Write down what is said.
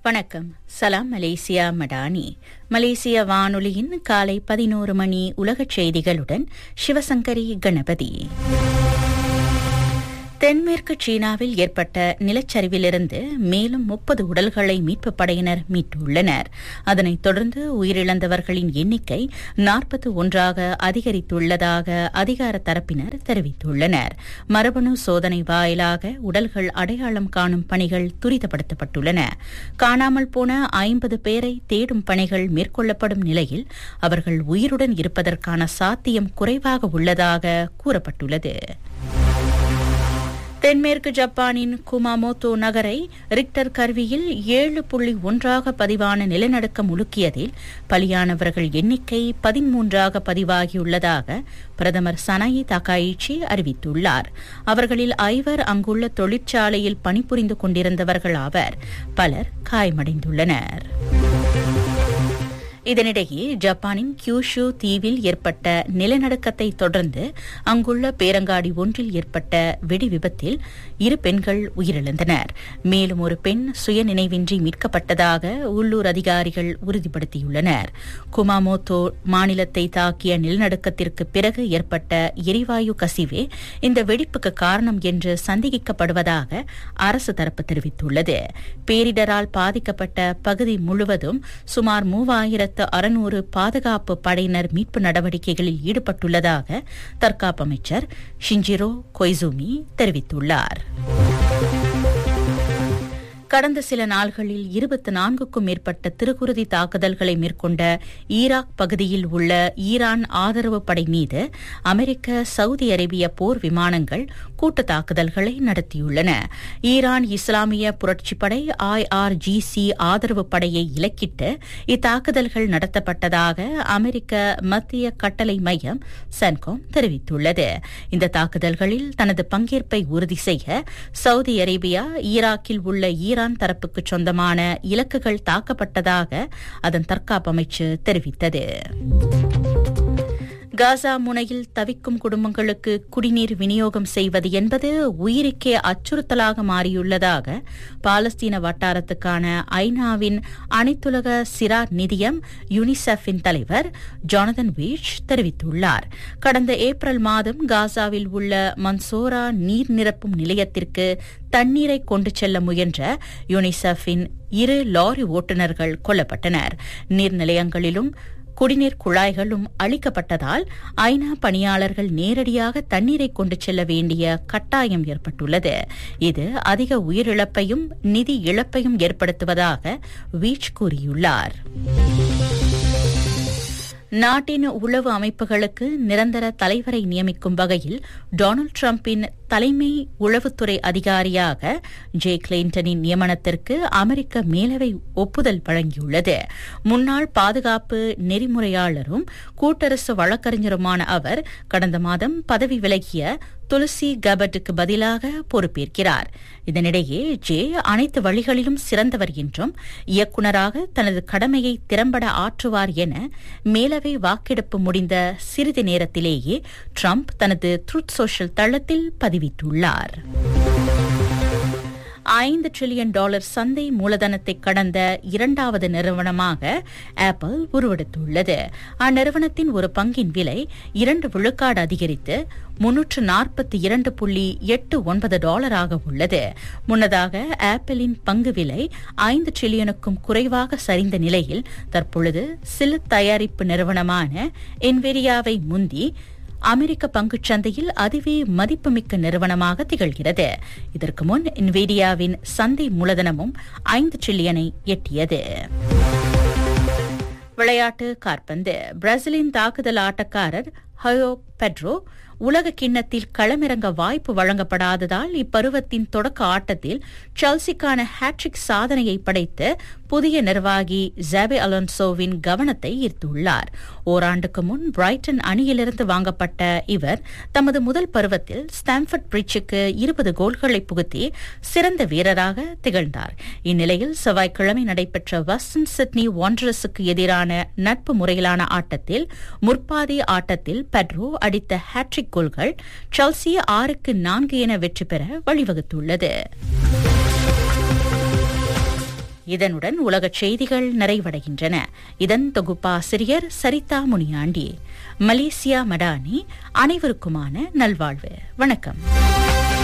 வணக்கம். சலாம் மலேசியா மடானி. மலேசிய வானொலியின் காலை 11 மணி உலகச் செய்திகளுடன் சிவசங்கரி கணபதி. தென்மேற்கு சீனாவில் ஏற்பட்ட நிலச்சரிவிலிருந்து மேலும் 30 உடல்களை மீட்புப் படையினர் மீட்டுள்ளனர். அதனைத் தொடர்ந்து உயிரிழந்தவர்களின் எண்ணிக்கை 41ஆக அதிகரித்துள்ளதாக அதிகார தரப்பினர் தெரிவித்துள்ளனர். மரபணு சோதனை வாயிலாக உடல்கள் அடையாளம் காணும் பணிகள் துரிதப்படுத்தப்பட்டுள்ளன. காணாமல் போன 50 பேரை தேடும் பணிகள் மேற்கொள்ளப்படும் நிலையில் அவர்கள் உயிருடன் இருப்பதற்கான சாத்தியம் குறைவாக உள்ளதாக கூறப்பட்டுள்ளது. தென்மேற்கு ஜப்பானின் குமாமோட்டோ நகரை ரிக்டர் கருவியில் 7.1ஆக பதிவான நிலநடுக்கம் உலுக்கியதில் பலியானவர்கள் எண்ணிக்கை 13ஆக பதிவாகியுள்ளதாக பிரதமர் சனாயி தகாயிச்சி அறிவித்துள்ளார். அவர்களில் 5 அங்குள்ள தொழிற்சாலையில் பணிபுரிந்து கொண்டிருந்தவர்கள் ஆவர். பலர் காயமடைந்துள்ளனர். இதனிடையே ஜப்பானின் கியூஷு தீவில் ஏற்பட்ட நிலநடுக்கத்தை தொடர்ந்து அங்குள்ள பேரங்காடி ஒன்றில் ஏற்பட்ட வெடி விபத்தில் 2 பெண்கள் உயிரிழந்தனர். மேலும் ஒரு பெண் சுயநினைவின்றி மீட்கப்பட்டதாக உள்ளூர் அதிகாரிகள் உறுதிப்படுத்தியுள்ளனர். குமாமோட்டோ மாநிலத்தை தாக்கிய நிலநடுக்கத்திற்கு பிறகு ஏற்பட்ட எரிவாயு கசிவே இந்த வெடிப்புக்கு காரணம் என்று சந்தேகிக்கப்படுவதாக அரசு தரப்பு தெரிவித்துள்ளது. பேரிடரால் பாதிக்கப்பட்ட பகுதி முழுவதும் சுமார் 3600 பாதுகாப்பு படையினர் மீட்பு நடவடிக்கைகளில் ஈடுபட்டுள்ளதாக தற்காப்பு அமைச்சர் ஷிஞ்சிரோ கொய்சுமி தெரிவித்துள்ளார். கடந்த சில நாள்களில் 24க்கும் மேற்பட்ட திருக்குருதி தாக்குதல்களை மேற்கொண்ட ஈராக் பகுதியில் உள்ள ஈரான் ஆதரவு படை மீது அமெரிக்க, சவுதி அரேபிய போர் விமானங்கள் கூட்டு தாக்குதல்களை நடத்தியுள்ளன. ஈரான் இஸ்லாமிய புரட்சிப் படை IRGC ஆதரவு படையை இலக்கிட்டு இத்தாக்குதல்கள் நடத்தப்பட்டதாக அமெரிக்க மத்திய கட்டளை மையம் சென்காம் தெரிவித்துள்ளது. இந்த தாக்குதல்களில் தனது பங்கேற்பை உறுதி செய்ய சவுதி அரேபியா ஈராக்கில் உள்ள ஈரான் தரப்புக்கு சொந்தமான இலக்குகள் தாக்கப்பட்டதாக அதன் தற்காப்பு அமைச்சு தெரிவித்தது. காசா முனையில் தவிக்கும் குடும்பங்களுக்கு குடிநீர் விநியோகம் செய்வது என்பது உயிருக்கே அச்சுறுத்தலாக மாறியுள்ளதாக பாலஸ்தீன வட்டாரத்துக்கான ஐநாவின் அனைத்துலக சிறார் நிதியம் யுனிசெஃபின் தலைவர் ஜானதன் வீச் தெரிவித்துள்ளார். கடந்த ஏப்ரல் மாதம் காசாவில் உள்ள மன்சோரா நீர் நிரப்பும் நிலையத்திற்கு தண்ணீரை கொண்டு செல்ல முயன்ற யுனிசெஃபின் 2 லாரி ஓட்டுநர்கள் கொல்லப்பட்டனர். நீர்நிலையங்களிலும் குடிநீர் குழாய்களும் அளிக்கப்பட்டதால் ஐநா பணியாளர்கள் நேரடியாக தண்ணீரை கொண்டு செல்ல வேண்டிய கட்டாயம் ஏற்பட்டுள்ளது. இது அதிக உயிரிழப்பையும் நிதி இழப்பையும் ஏற்படுத்துவதாக வீச் கூறியுள்ளார். நாட்டின் உளவு அமைப்புகளுக்கு நிரந்தர தலைவரை நியமிக்கும் வகையில் டொனால்டு டிரம்பின் தலைமை உளவுத்துறை அதிகாரியாக ஜே கிளின்டனின் நியமனத்திற்கு அமெரிக்க மேலவை ஒப்புதல் வழங்கியுள்ளது. முன்னாள் பாதுகாப்பு நெறிமுறையாளரும் கூட்டரசு வழக்கறிஞருமான அவர் கடந்த மாதம் பதவி விலகிய துளசி கபட்டுக்கு பதிலாக பொறுப்பேற்கிறார். இதனிடையே ஜே அனைத்து வழிகளிலும் சிறந்தவர் என்றும் இயக்குநராக தனது கடமையை திறம்பட ஆற்றுவார் என மேலவை வாக்கெடுப்பு முடிந்த சிறிது நேரத்திலேயே ட்ரம்ப் தனது ட்ரூத் சோஷியல் தளத்தில் பதிவிட்டுள்ளார். $5 டிரில்லியன் சந்தை மூலதனத்தை கடந்த 2வது நிறுவனமாக ஆப்பிள் உருவெடுத்துள்ளது. அந்நிறுவனத்தின் ஒரு பங்கின் விலை 2 விழுக்காடு அதிகரித்து $342.89 உள்ளது. முன்னதாக ஆப்பிளின் பங்கு விலை 5 டிரில்லியனுக்கும் குறைவாக சரிந்த நிலையில் தற்பொழுது சில தயாரிப்பு நிறுவனமான என்விடியாவை முந்தி அமெரிக்க பங்குச் சந்தையில் அதுவே மதிப்புமிக்க நிறுவனமாக திகழ்கிறது. இதற்கு முன் என்விடியாவின் சந்தை மூலதனமும் 5 டிரில்லியனை எட்டியது. விளையாட்டு காற்பந்து. பிரேசிலின் தாக்குதல் ஆட்டக்காரர் ஹயோ பெட்ரோ உலக கிண்ணத்தில் களமிறங்க வாய்ப்பு வழங்கப்படாததால் இப்பருவத்தின் தொடக்க ஆட்டத்தில் செல்சிக்கான ஹேட்ரிக் சாதனையை படைத்து புதிய நிர்வாகி ஜாபி அலோன்சோவின் கவனத்தை ஈர்த்துள்ளார். ஓராண்டுக்கு முன் பிரைட்டன் அணியிலிருந்து வாங்கப்பட்ட இவர் தமது முதல் பருவத்தில் ஸ்டாம்ஃபர்ட் பிரிட்ஜுக்கு 20 கோல்களை புகுத்தி சிறந்த வீரராக திகழ்ந்தார். இந்நிலையில் செவ்வாய்க்கிழமை நடைபெற்ற வெஸ்டர்ன் சிட்னி வாண்டரர்ஸுக்கு எதிரான நட்பு முறையிலான ஆட்டத்தில் முற்பாதி ஆட்டத்தில் பெட்ரோ அடித்த ஹேட்ரிக் கோல்கள் செல்சி 6-4 என வெற்றி பெற வழிவகுத்துள்ளது. இதனுடன் உலகச் செய்திகள் நிறைவடைகின்றன. இதன் தொகுப்பாசிரியர் சரிதா முனியாண்டி. மலேசியா மடானி. அனைவருக்குமான நல்வாழ்வு. வணக்கம்.